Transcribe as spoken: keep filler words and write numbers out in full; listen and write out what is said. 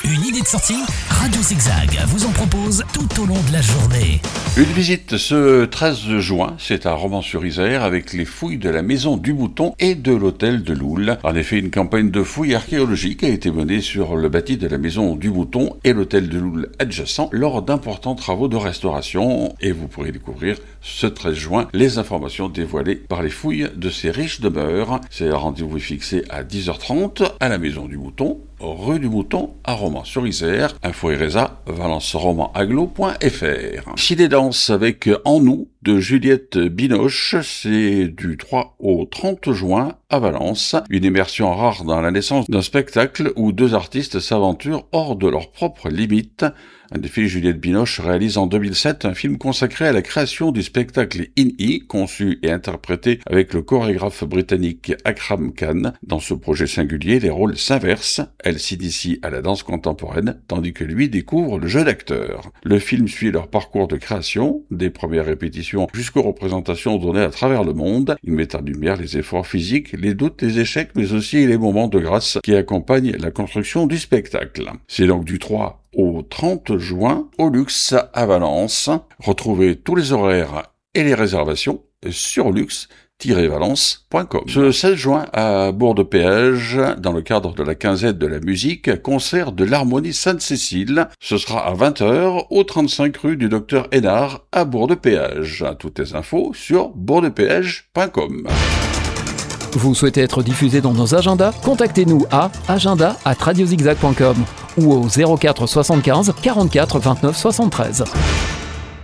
Une idée de sortie? Radio Zigzag vous en propose tout au long de la journée. Une visite ce treize juin, c'est à Romans-sur-Isère avec les fouilles de la Maison du Mouton et de l'Hôtel de Loul. En effet, une campagne de fouilles archéologiques a été menée sur le bâti de la Maison du Mouton et l'Hôtel de Loul adjacent lors d'importants travaux de restauration. Et vous pourrez découvrir ce treize juin les informations dévoilées par les fouilles de ces riches demeures. C'est un rendez-vous fixé à dix heures trente à la Maison du Mouton, rue du Mouton à Romans-sur-Isère. Info et résa, valence roman aglo point f r. Ciné danse avec En nous de Juliette Binoche, c'est du trois au trente juin à Valence. Une immersion rare dans la naissance d'un spectacle où deux artistes s'aventurent hors de leurs propres limites. En effet, Juliette Binoche réalise en deux mille sept un film consacré à la création du spectacle In-E, conçu et interprété avec le chorégraphe britannique Akram Khan. Dans ce projet singulier, les rôles s'inversent. Elle s'initie à la danse contemporaine, tandis que lui découvre le jeu d'acteur. Le film suit leur parcours de création, des premières répétitions jusqu'aux représentations données à travers le monde. Il met en lumière les efforts physiques, les doutes, les échecs, mais aussi les moments de grâce qui accompagnent la construction du spectacle. C'est donc du trois au trente juin au Luxe à Valence. Retrouvez tous les horaires et les réservations sur luxe tiret valence point com. Ce seize juin à Bourg-de-Péage, dans le cadre de la quinzaine de la musique, concert de l'Harmonie Sainte-Cécile. Ce sera à vingt heures au trente-cinq rue du Docteur Hénard à Bourg-de-Péage. Toutes les infos sur bourg de péage point com. Vous souhaitez être diffusé dans nos agendas? Contactez-nous à agenda arobase radiozigzag point com ou au zéro quatre soixante-quinze quarante-quatre vingt-neuf soixante-treize.